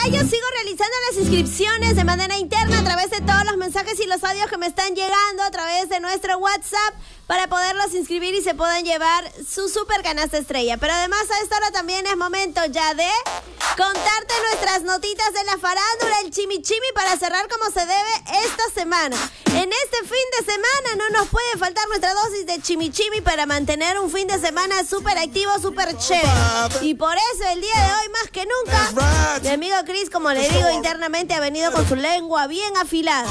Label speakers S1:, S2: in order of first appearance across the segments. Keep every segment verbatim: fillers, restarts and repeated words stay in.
S1: yo sigo realizando las inscripciones de manera interna a través de todos los mensajes y los audios que me están llegando a través de nuestro WhatsApp para poderlos inscribir y se puedan llevar su super canasta estrella. Pero además a esta hora también es momento ya de contarte nuestras notitas de la farándula, el chimichimi, para cerrar como se debe esta semana. En este fin de semana no nos puede faltar nuestra dosis de chimichimi para mantener un fin de semana súper activo, súper chévere. Y por eso el día de hoy más que nunca, mi amigo Chris, como le digo internamente, ha venido con su lengua bien afilada.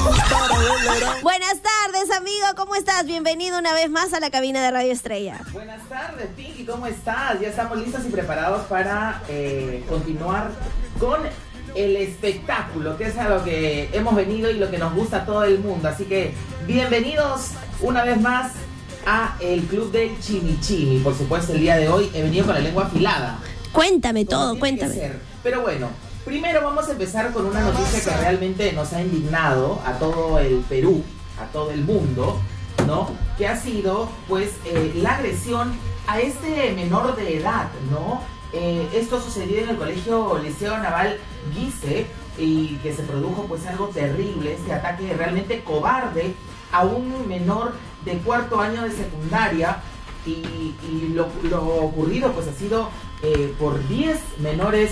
S1: Buenas tardes, amigo, ¿cómo estás? Bienvenido una vez más a la cabina de Radio Estrella.
S2: Buenas tardes, Pinky, ¿cómo estás? Ya estamos listos y preparados para eh, continuar con el espectáculo, que es a lo que hemos venido y lo que nos gusta a todo el mundo. Así que bienvenidos una vez más a el Club del Chimichimi. Por supuesto, el día de hoy he venido con la lengua afilada.
S1: Cuéntame todo, cuéntame.
S2: Pero bueno, primero vamos a empezar con una noticia que realmente nos ha indignado a todo el Perú, a todo el mundo, ¿no? Que ha sido, pues, eh, la agresión a este menor de edad, ¿no? Eh, esto sucedió en el Colegio Liceo Naval Guise y que se produjo, pues, algo terrible, este ataque realmente cobarde a un menor de cuarto año de secundaria y, y lo, lo ocurrido, pues, ha sido eh, por diez menores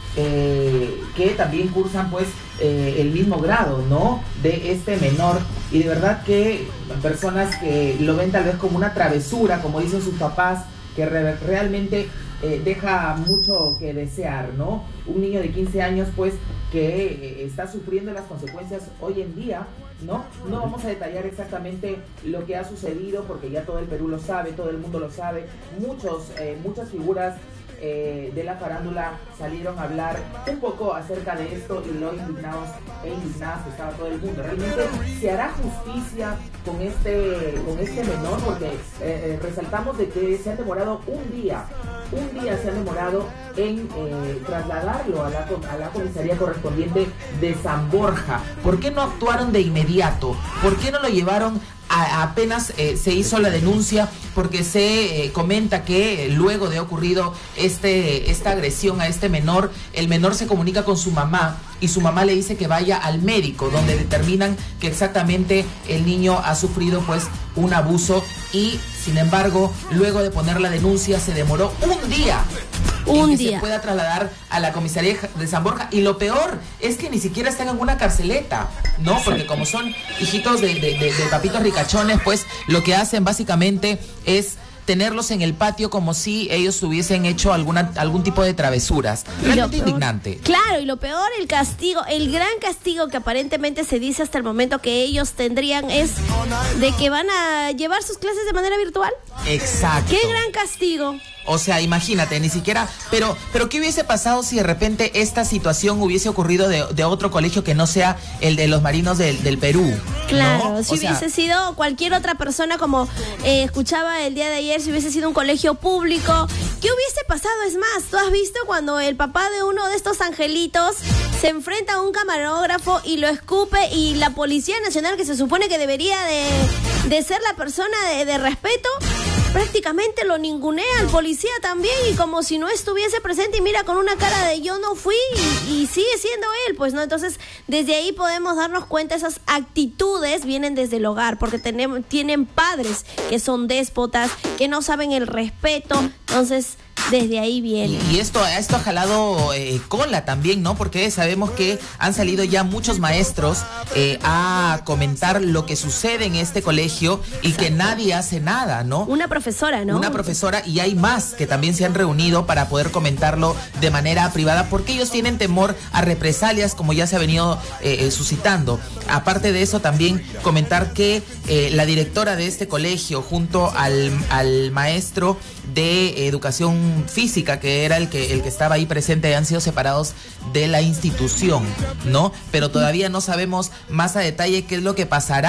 S2: Eh, que también cursan pues eh, el mismo grado, ¿no? De este menor, y de verdad que personas que lo ven tal vez como una travesura, como dicen sus papás, que re realmente eh, deja mucho que desear, ¿no? Un niño de quince años pues que eh, está sufriendo las consecuencias hoy en día, ¿no? No vamos a detallar exactamente lo que ha sucedido porque ya todo el Perú lo sabe, todo el mundo lo sabe, muchos, eh, muchas figuras Eh, de la farándula salieron a hablar un poco acerca de esto y lo indignados e indignadas que estaba todo el mundo. Realmente se hará justicia con este con este menor, porque eh, resaltamos de que se ha demorado un día un día se ha demorado en eh, trasladarlo a la, a la comisaría correspondiente de San Borja. ¿Por qué no actuaron de inmediato? ¿Por qué no lo llevaron a, apenas eh, se hizo la denuncia? Porque se eh, comenta que eh, luego de ocurrido este, esta agresión a este menor, el menor se comunica con su mamá y su mamá le dice que vaya al médico, donde determinan que exactamente el niño ha sufrido pues un abuso, y sin embargo luego de poner la denuncia se demoró un día
S1: un
S2: en que
S1: día
S2: se pueda trasladar a la comisaría de San Borja, y lo peor es que ni siquiera están en una carceleta, ¿no? Porque como son hijitos de, de, de, de papitos ricachones, pues lo que hacen básicamente es tenerlos en el patio como si ellos hubiesen hecho alguna algún tipo de travesuras. Realmente indignante.
S1: Claro, y lo peor, el castigo, el gran castigo que aparentemente se dice hasta el momento que ellos tendrían es de que van a llevar sus clases de manera virtual.
S2: Exacto.
S1: ¡Qué gran castigo!
S2: O sea, imagínate, ni siquiera... Pero, pero ¿qué hubiese pasado si de repente esta situación hubiese ocurrido de, de otro colegio que no sea el de los marinos del, del Perú?
S1: Claro,
S2: ¿no?
S1: si
S2: o
S1: hubiese
S2: sea,
S1: sido cualquier otra persona, como eh, escuchaba el día de ayer, si hubiese sido un colegio público, ¿qué hubiese pasado? Es más, ¿tú has visto cuando el papá de uno de estos angelitos se enfrenta a un camarógrafo y lo escupe, y la Policía Nacional, que se supone que debería de, de ser la persona de, de respeto, prácticamente lo ningunea al policía también, y como si no estuviese presente, y mira con una cara de yo no fui, y, y sigue siendo él, pues, ¿no? Entonces, desde ahí podemos darnos cuenta, esas actitudes vienen desde el hogar, porque tenemos, tienen padres que son déspotas, que no saben el respeto, entonces desde ahí viene.
S2: Y, y esto, esto ha jalado eh, cola también, ¿no? Porque sabemos que han salido ya muchos maestros eh, a comentar lo que sucede en este colegio y Exacto. que nadie hace nada, ¿no?
S1: Una profesora, ¿no?
S2: Una profesora, y hay más que también se han reunido para poder comentarlo de manera privada, porque ellos tienen temor a represalias, como ya se ha venido eh, suscitando. Aparte de eso, también comentar que eh, la directora de este colegio, junto al, al maestro de educación física, que era el que el que estaba ahí presente, han sido separados de la institución, ¿no? Pero todavía no sabemos más a detalle qué es lo que pasará,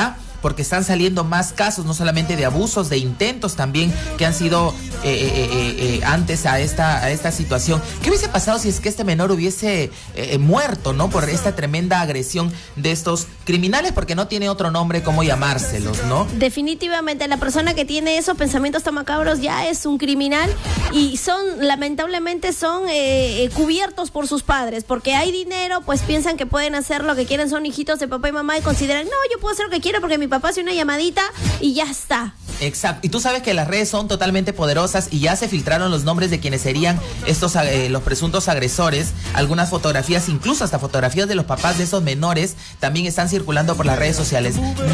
S2: porque están saliendo más casos, no solamente de abusos, de intentos también que han sido eh, eh, eh, eh, antes a esta, a esta situación. ¿Qué hubiese pasado si es que este menor hubiese eh, muerto, ¿no? Por esta tremenda agresión de estos criminales, porque no tiene otro nombre como llamárselos, ¿no?
S1: Definitivamente, la persona que tiene esos pensamientos tan macabros ya es un criminal y son, lamentablemente, son eh, eh, cubiertos por sus padres, porque hay dinero, pues piensan que pueden hacer lo que quieren, son hijitos de papá y mamá y consideran, no, yo puedo hacer lo que quiero porque mi papá hace una llamadita y ya está.
S2: Exacto, y tú sabes que las redes son totalmente poderosas y ya se filtraron los nombres de quienes serían estos eh, los presuntos agresores, algunas fotografías, incluso hasta fotografías de los papás de esos menores también están circulando por las redes sociales.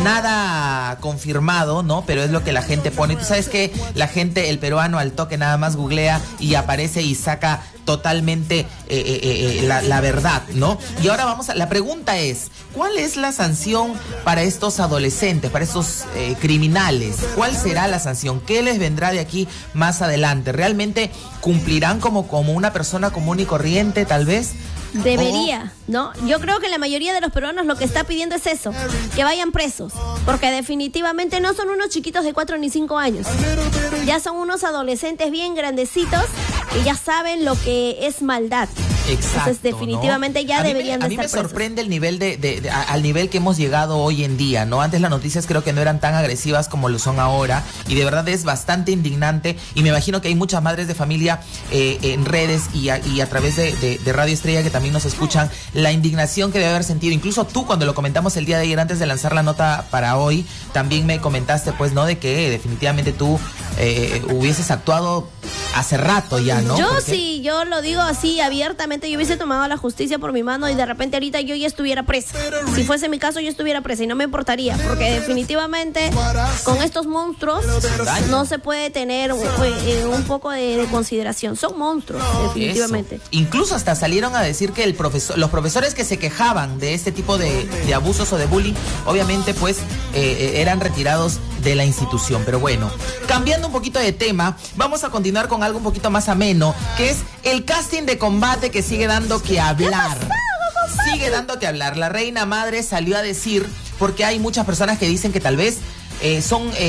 S2: Nada confirmado, ¿no? Pero es lo que la gente pone. Tú sabes que la gente, el peruano al toque nada más googlea y aparece y saca totalmente eh, eh, eh, la, la verdad, ¿no? Y ahora vamos a, la pregunta es, ¿cuál es la sanción para estos adolescentes, para estos eh, criminales? ¿Cuál será la sanción? ¿Qué les vendrá de aquí más adelante? ¿Realmente cumplirán como, como una persona común y corriente, tal vez?
S1: Debería, ¿no? Yo creo que la mayoría de los peruanos lo que está pidiendo es eso, que vayan presos, porque definitivamente no son unos chiquitos de cuatro ni cinco años, ya son unos adolescentes bien grandecitos que ya saben lo que es maldad.
S2: Exacto,
S1: entonces definitivamente, ¿no? Ya
S2: a
S1: deberían
S2: me,
S1: de estar
S2: A mí me
S1: presos.
S2: sorprende el nivel de, de, de a, al nivel que hemos llegado hoy en día, ¿no? Antes las noticias creo que no eran tan agresivas como lo son ahora y de verdad es bastante indignante y me imagino que hay muchas madres de familia eh, en redes y a, y a través de, de, de Radio Estrella que también nos escuchan, la indignación que debe haber sentido. Incluso tú, cuando lo comentamos el día de ayer antes de lanzar la nota para hoy, también me comentaste, pues, ¿no? De que definitivamente tú eh, hubieses actuado hace rato ya, ¿no?
S1: Yo
S2: Porque...
S1: sí, yo lo digo así abiertamente, yo hubiese tomado la justicia por mi mano y de repente ahorita yo ya estuviera presa. Si fuese mi caso, yo estuviera presa y no me importaría, porque definitivamente con estos monstruos no se puede tener un, un poco de, de consideración. Son monstruos, definitivamente.
S2: Eso. Incluso hasta salieron a decir que el profesor, los profesores que se quejaban de este tipo de, de abusos o de bullying, obviamente pues eh, eran retirados de la institución. Pero bueno, cambiando un poquito de tema, vamos a continuar con algo un poquito más ameno, que es el casting de Combate, que sigue dando que hablar. Sigue dando que hablar. La reina madre salió a decir, porque hay muchas personas que dicen que tal vez Eh, son eh,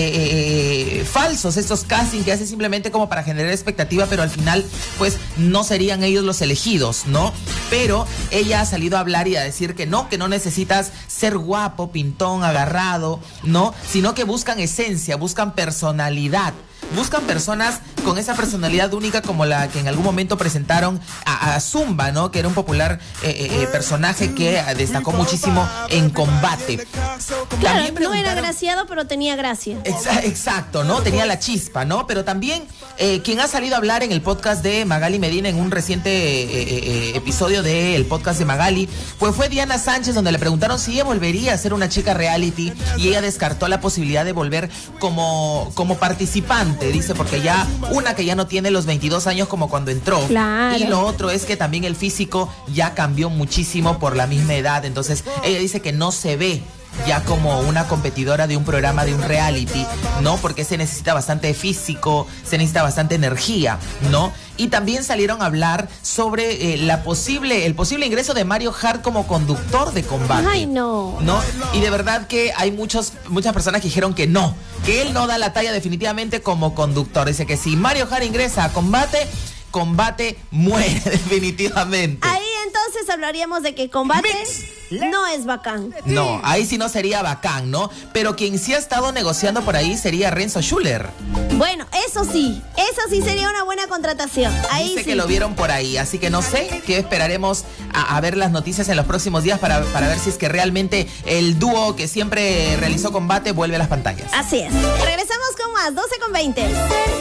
S2: eh, falsos estos castings que hacen simplemente como para generar expectativa, pero al final pues no serían ellos los elegidos, ¿no? Pero ella ha salido a hablar y a decir que no, que no necesitas ser guapo, pintón, agarrado, ¿no? Sino que buscan esencia, buscan personalidad. Buscan personas con esa personalidad única como la que en algún momento presentaron a, a Zumba, ¿no? Que era un popular eh, eh, personaje que destacó muchísimo en Combate.
S1: Claro, no era agraciado, pero tenía gracia.
S2: Exa- exacto, ¿no? Tenía la chispa, ¿no? Pero también eh, quien ha salido a hablar en el podcast de Magali Medina, en un reciente eh, eh, episodio del podcast de Magali, pues fue Diana Sánchez, donde le preguntaron si ella volvería a ser una chica reality y ella descartó la posibilidad de volver como, como participante. Dice, porque ya una que ya no tiene los veintidós años como cuando entró.
S1: Claro.
S2: Y lo otro es que también el físico ya cambió muchísimo por la misma edad. Entonces ella dice que no se ve ya como una competidora de un programa, de un reality, ¿no? Porque se necesita bastante físico, se necesita bastante energía, ¿no? Y también salieron a hablar sobre eh, la posible, el posible ingreso de Mario Hart como conductor de Combate.
S1: Ay, no.
S2: ¿No? Y de verdad que hay muchos, muchas personas que dijeron que no, que él no da la talla definitivamente como conductor. Dice que si Mario Hart ingresa a Combate, Combate muere definitivamente.
S1: Ahí entonces hablaríamos de que Combate no es bacán.
S2: No, ahí sí no sería bacán, ¿no? Pero quien sí ha estado negociando por ahí sería Renzo Schuller.
S1: Bueno, eso sí, eso sí sería una buena contratación. Ahí
S2: Dice
S1: sí.
S2: que lo vieron por ahí, así que no sé, que esperaremos a, a ver las noticias en los próximos días para, para ver si es que realmente el dúo que siempre realizó Combate vuelve a las pantallas.
S1: Así es. Regresamos con más, doce con veinte.